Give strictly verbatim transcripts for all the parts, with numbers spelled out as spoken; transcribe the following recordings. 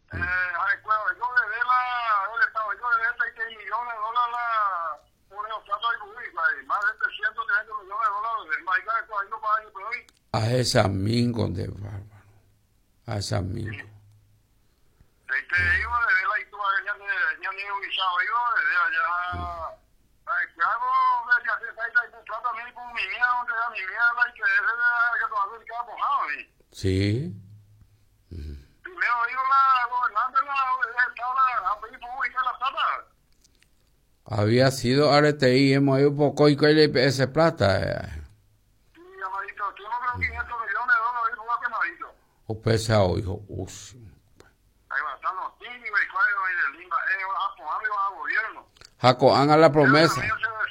Eh, ay, bueno, yo le dé la, el Estado, yo le dé treinta millones de dólares por el trato de pública y más de trescientos millones de dólares del maíz que hay no para año por hoy. A esa mingo de bárbaro. A esa mingo. Este, yo le dé la historia que ya me, ya me he ubicado, yo le dé allá, ay, que hago, ya se está ahí, pues trata a mí con mi mía, donde da mi mía, y que ese que todavía queda mojado, ¿sí? Sí. Primero digo la gobernante, la Estado, la pública, la plata. Había sido R T I, hemos ido un poco y que le ese plata. Eh. Sí, amadito, tú no creo quinientos millones de dólares, ¿no? Quemadito. O pesado, hijo. Ush. Ahí va a estar los tímidos y cuadros y de limba, eh, a poner y va a gobierno. Jaco, haga la promesa.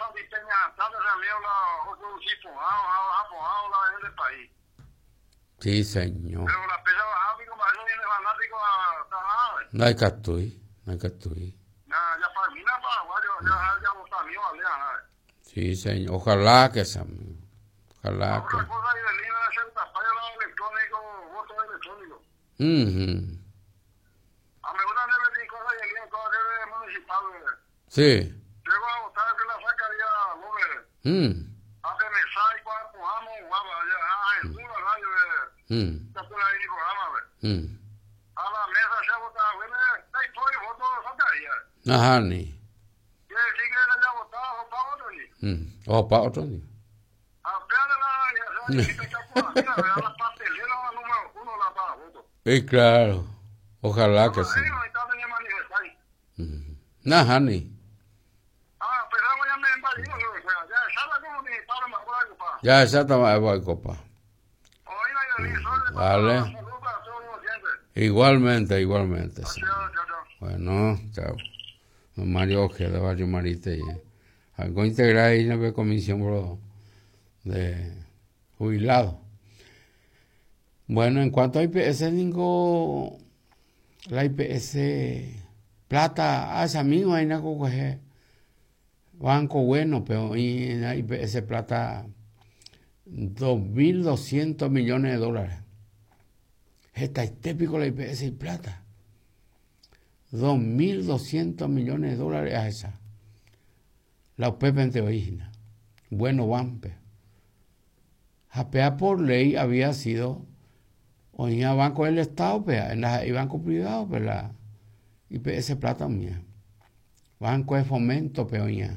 Sí, señor. Pero la pesa bajada, como eso viene fanático a Tanada. No hay que actuar, no hay que actuar. Ya, ya para mí, para Paraguayo, ya, ya vota mío, alea. Sí, señor. Ojalá que sea. Ojalá que. Otra cosa y de línea es el tapado electrónico, voto electrónico. Mhm. A mí me gusta de cosas y línea, cosas que es municipal. Sí. Llego a votar que la sacaría López. Mm. Hace mensaje, cuando pujamos, guapa, ya, ah, en una radio de. Mm. Esta fue la de programa, ve. Mm. A la mesa se ha votado, bueno, la historia, voto sacaría. Ajá, ni. Quiere decir que él haya votado o para otro, ni. Mm. O para otro ni. Apenas la, ya se va a quitar por la mira, la pastelera número uno la para voto. Sí, claro. Ojalá que sí. No, está de manifestar. Mm. Ajá, ni. Ah, pero ya me invadió, ya sabe cómo me para más por algo, pa. Ya, exactamente, voy, copa. Oiga, y el sol, Vale. saludos a todos los oyentes. Igualmente, igualmente. Sí. Chao, chao, chao. Bueno, chao. Don Mario Ojeda, Barrio Marite. Algo integral ahí en la comisión bro, de jubilado. Bueno, en cuanto a I P S, ningo, la I P S plata, a esa misma hay una coge banco bueno, pero en la I P S plata dos mil doscientos millones de dólares. Está típico la I P S y plata. dos mil doscientos millones de dólares a esa. La U P P en Teorígena. Bueno, Wampe. Japea por ley había sido o en el Banco del Estado, pea, en el banco privado, pero la I P S plata mía. Banco de Fomento, peoña.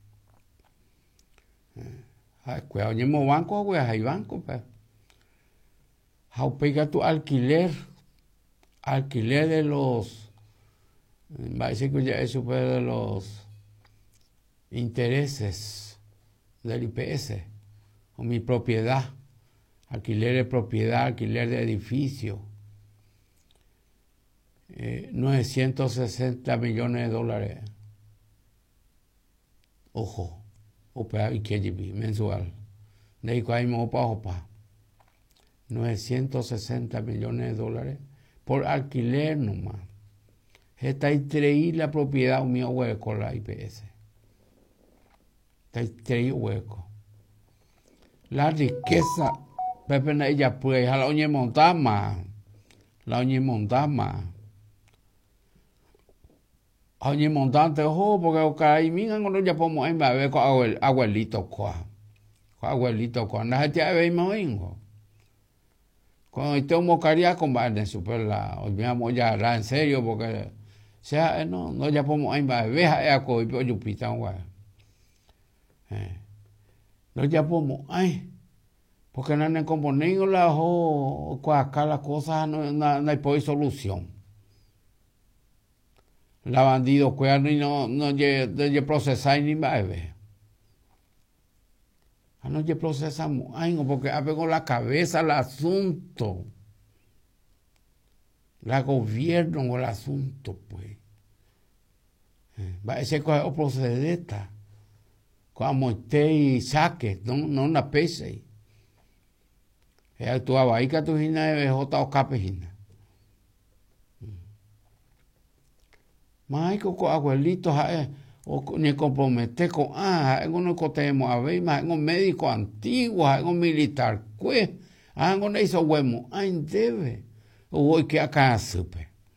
Cuidado, mismo banco, güey, hay banco, pe. How pega tu alquiler, alquiler de los, va a decir que ya eso fue de los intereses del I P S, o mi propiedad, alquiler de propiedad, alquiler de edificio, eh, novecientos sesenta millones de dólares. Ojo. Opera y que mensual. De ahí hay opa opa. novecientos sesenta millones de dólares por alquiler nomás. Está ahí la propiedad un mío hueco la I P S. Está ahí hueco. La riqueza, Pepe na ella pues a la oñe montama. La oñe montama. Oye, montante, ojo, porque o cae, mira, cuando ya podemos ir a ver con abuelito, con abuelito, con la gente ve mismo. Cuando este mocaría con barne super la, olvidamos ya la en serio, porque sea, no, no ya podemos ir a ver a coi, pero yo pita un no ya podemos, ay, porque no han componido la o acá las cosas no, no, no hay por solución. La bandido cuerno y no no lle de procesar ni va a ver. A no lle procesamos, ay, no, porque apegó la cabeza al asunto. La gobierno con el asunto, pues. Va a ser coger o procedeta. Como usted y saque, no, no una pese. Ella actuaba ahí que tu hija de J O Capejina. Más con abuelitos, o ni comprometer con, ah, en uno que tenemos a ver, más en un médico antiguo, en un militar, pues, ah, en un hizo huemo, ah, debe, o voy que acá supe.